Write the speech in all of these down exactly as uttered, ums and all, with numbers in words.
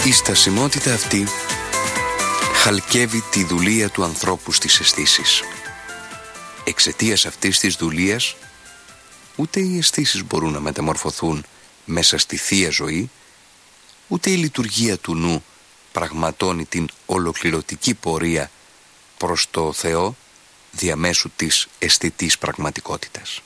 Η στασιμότητα αυτή χαλκεύει τη δουλεία του ανθρώπου στις αισθήσεις. Εξαιτίας αυτής της δουλείας, ούτε οι αισθήσεις μπορούν να μεταμορφωθούν μέσα στη Θεία Ζωή, ούτε η λειτουργία του νου πραγματώνει την ολοκληρωτική πορεία προς το Θεό διαμέσου της αισθητής πραγματικότητας.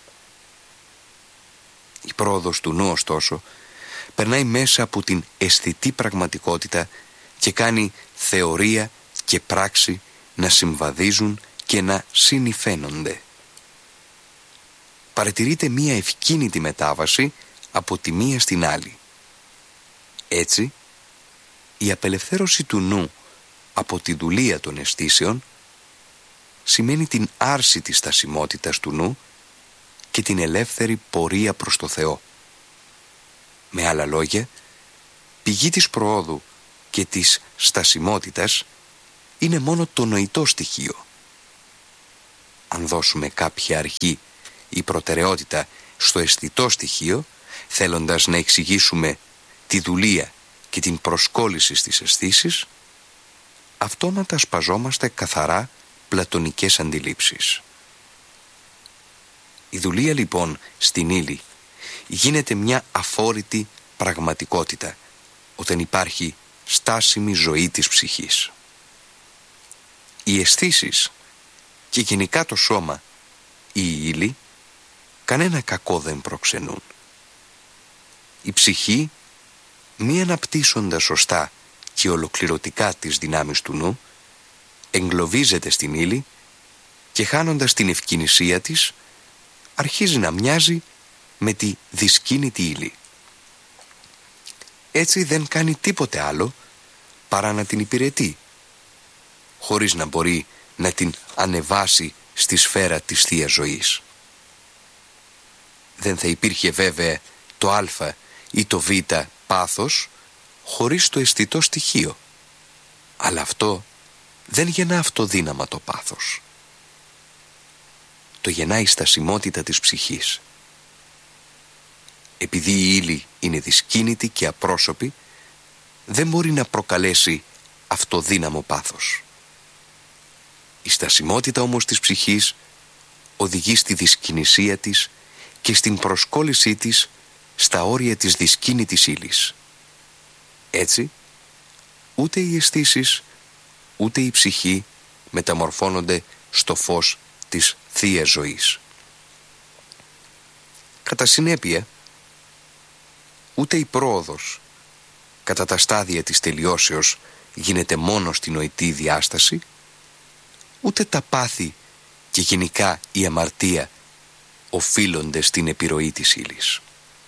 Η πρόοδος του νου, ωστόσο, περνάει μέσα από την αισθητή πραγματικότητα και κάνει θεωρία και πράξη να συμβαδίζουν και να συνυφαίνονται. Παρατηρείται μία ευκίνητη μετάβαση από τη μία στην άλλη. Έτσι, η απελευθέρωση του νου από τη δουλεία των αισθήσεων σημαίνει την άρση της στασιμότητας του νου και την ελεύθερη πορεία προς το Θεό. Με άλλα λόγια, πηγή της προόδου και της στασιμότητας είναι μόνο το νοητό στοιχείο. Αν δώσουμε κάποια αρχή ή προτεραιότητα στο αισθητό στοιχείο, θέλοντας να εξηγήσουμε τη δουλεία και την προσκόλληση στις αισθήσεις, αυτόματα σπαζόμαστε καθαρά πλατωνικές αντιλήψεις. Η δουλεία λοιπόν στην ύλη γίνεται μια αφόρητη πραγματικότητα όταν υπάρχει στάσιμη ζωή της ψυχής. Οι αισθήσεις και γενικά το σώμα ή η ύλη κανένα κακό δεν προξενούν. Η ψυχή, μη αναπτύσσοντας σωστά και ολοκληρωτικά τις δυνάμεις του νου, εγκλωβίζεται στην ύλη και χάνοντας την ευκαινησία της, αρχίζει να μοιάζει με τη δυσκίνητη ύλη. Έτσι δεν κάνει τίποτε άλλο παρά να την υπηρετεί, χωρίς να μπορεί να την ανεβάσει στη σφαίρα της Θείας Ζωής. Δεν θα υπήρχε βέβαια το α ή το β πάθος χωρίς το αισθητό στοιχείο, αλλά αυτό δεν γεννά αυτοδύναμα το πάθος. Το γεννάει η στασιμότητα της ψυχής. Επειδή η ύλη είναι δυσκίνητη και απρόσωπη, δεν μπορεί να προκαλέσει αυτοδύναμο πάθος. Η στασιμότητα όμως της ψυχής οδηγεί στη δυσκινησία της και στην προσκόλλησή της στα όρια της δυσκίνητης ύλης. Έτσι, ούτε οι αισθήσεις, ούτε η ψυχή μεταμορφώνονται στο φως της Θείας Ζωής. Κατά συνέπεια, ούτε η πρόοδος κατά τα στάδια της τελειώσεως γίνεται μόνο στη νοητή διάσταση, ούτε τα πάθη και γενικά η αμαρτία οφείλονται στην επιρροή της ύλης.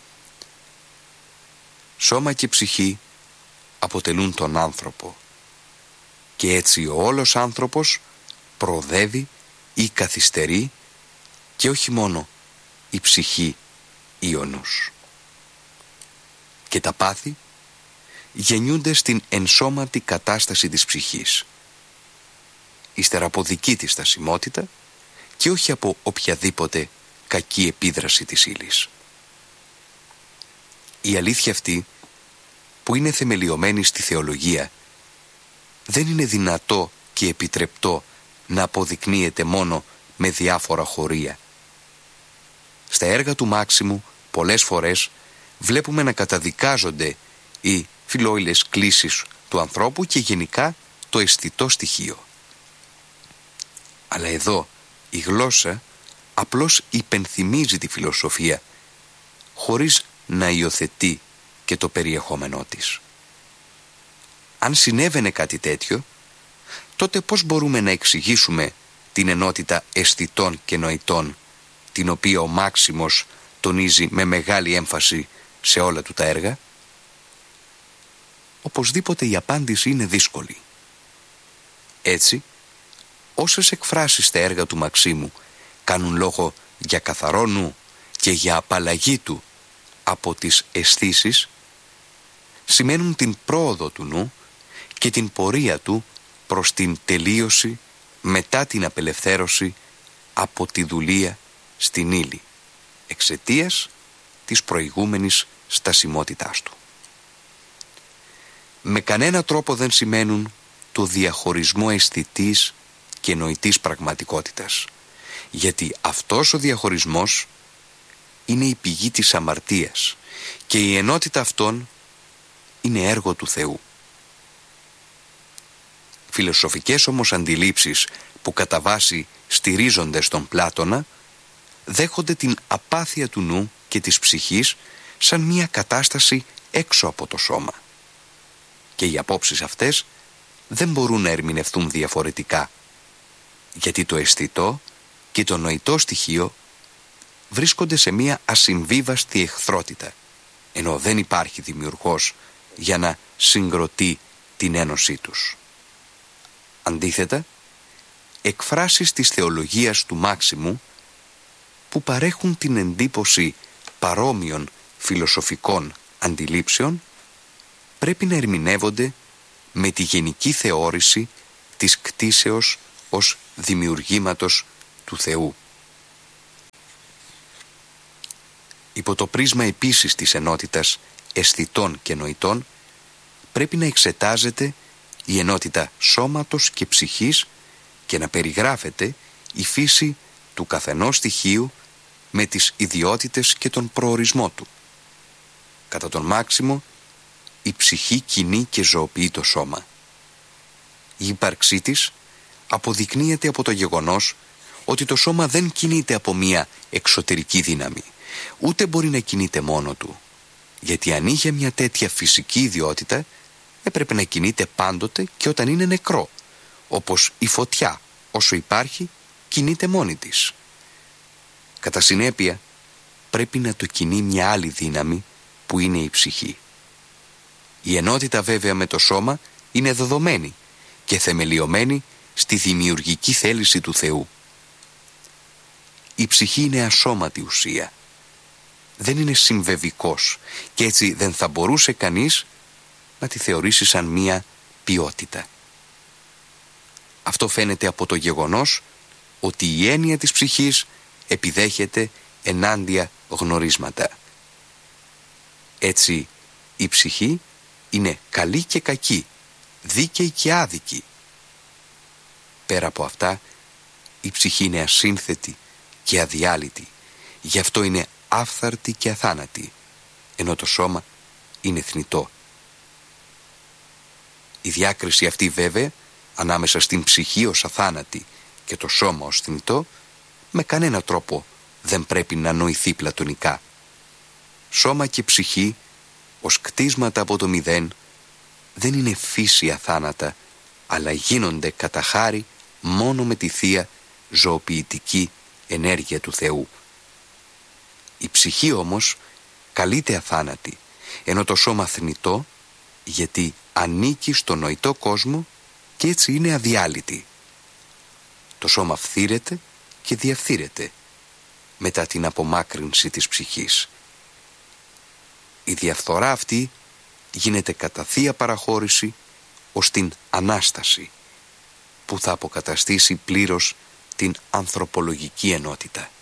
Σώμα και ψυχή αποτελούν τον άνθρωπο και έτσι ο όλος άνθρωπος προοδεύει ή καθυστερεί και όχι μόνο η ψυχή ή ο νους. Και τα πάθη γεννιούνται στην ενσώματη κατάσταση της ψυχής, ύστερα από δική της στασιμότητα και όχι από οποιαδήποτε κακή επίδραση της ύλης. Η αλήθεια αυτή, που είναι θεμελιωμένη στη θεολογία, δεν είναι δυνατό και επιτρεπτό να αποδεικνύεται μόνο με διάφορα χωρία. Στα έργα του Μάξιμου πολλές φορές βλέπουμε να καταδικάζονται οι φιλόιλες κλίσεις του ανθρώπου και γενικά το αισθητό στοιχείο. Αλλά εδώ η γλώσσα απλώς υπενθυμίζει τη φιλοσοφία χωρίς να υιοθετεί και το περιεχόμενό της. Αν συνέβαινε κάτι τέτοιο, τότε πώς μπορούμε να εξηγήσουμε την ενότητα αισθητών και νοητών, την οποία ο Μάξιμος τονίζει με μεγάλη έμφαση σε όλα του τα έργα? Οπωσδήποτε η απάντηση είναι δύσκολη. Έτσι, όσες εκφράσεις στα έργα του Μαξίμου κάνουν λόγο για καθαρό νου και για απαλλαγή του από τις αισθήσεις, σημαίνουν την πρόοδο του νου και την πορεία του προς την τελείωση μετά την απελευθέρωση από τη δουλεία στην ύλη, εξαιτίας της προηγούμενης στασιμότητάς του. με κανένα τρόπο δεν σημαίνουν το διαχωρισμό αισθητής και νοητής πραγματικότητας, γιατί αυτός ο διαχωρισμός είναι η πηγή της αμαρτίας και η ενότητα αυτών είναι έργο του Θεού. Φιλοσοφικές όμως αντιλήψεις που κατά βάση στηρίζονται στον Πλάτωνα δέχονται την απάθεια του νου και της ψυχής σαν μια κατάσταση έξω από το σώμα. Και οι απόψεις αυτές δεν μπορούν να ερμηνευτούν διαφορετικά, γιατί το αισθητό και το νοητό στοιχείο βρίσκονται σε μια ασυμβίβαστη εχθρότητα, ενώ δεν υπάρχει δημιουργός για να συγκροτεί την ένωσή τους. Αντίθετα, εκφράσεις της θεολογίας του Μάξιμου που παρέχουν την εντύπωση παρόμοιων φιλοσοφικών αντιλήψεων πρέπει να ερμηνεύονται με τη γενική θεώρηση της κτήσεως ως δημιουργήματος του Θεού. Υπό το πρίσμα επίσης της ενότητας αισθητών και νοητών πρέπει να εξετάζεται η ενότητα σώματος και ψυχής και να περιγράφεται η φύση του καθενός στοιχείου με τις ιδιότητες και τον προορισμό του. Κατά τον Μάξιμο, η ψυχή κινεί και ζωοποιεί το σώμα. Η ύπαρξή της αποδεικνύεται από το γεγονός ότι το σώμα δεν κινείται από μία εξωτερική δύναμη, ούτε μπορεί να κινείται μόνο του, γιατί αν είχε μια τέτοια φυσική ιδιότητα έπρεπε να κινείται πάντοτε και όταν είναι νεκρό, όπως η φωτιά όσο υπάρχει κινείται μόνη της. Κατά συνέπεια πρέπει να το κινεί μια άλλη δύναμη που είναι η ψυχή. Η ενότητα βέβαια με το σώμα είναι δεδομένη και θεμελιωμένη στη δημιουργική θέληση του Θεού. Η ψυχή είναι ασώματη ουσία. Δεν είναι συμβεβικός και έτσι δεν θα μπορούσε κανείς να τη θεωρήσει σαν μία ποιότητα. Αυτό φαίνεται από το γεγονός ότι η έννοια της ψυχής επιδέχεται ενάντια γνωρίσματα. Έτσι η ψυχή είναι καλή και κακή, δίκαιη και άδικη. Πέρα από αυτά, η ψυχή είναι ασύνθετη και αδιάλυτη, γι' αυτό είναι άφθαρτη και αθάνατη, ενώ το σώμα είναι θνητό. Η διάκριση αυτή βέβαια, ανάμεσα στην ψυχή ως αθάνατη και το σώμα ως θνητό, με κανένα τρόπο δεν πρέπει να νοηθεί πλατωνικά. Σώμα και ψυχή, ως κτίσματα από το μηδέν, δεν είναι φύση αθάνατα, αλλά γίνονται κατά χάρη μόνο με τη θεία ζωοποιητική ενέργεια του Θεού. Η ψυχή όμως καλείται αθάνατη, ενώ το σώμα θνητό, γιατί ανήκει στο νοητό κόσμο και έτσι είναι αδιάλυτη. Το σώμα φθήρεται και διαφθείρεται μετά την απομάκρυνση της ψυχής. Η διαφθορά αυτή γίνεται κατά θεία παραχώρηση ως την Ανάσταση, που θα αποκαταστήσει πλήρως την ανθρωπολογική ενότητα.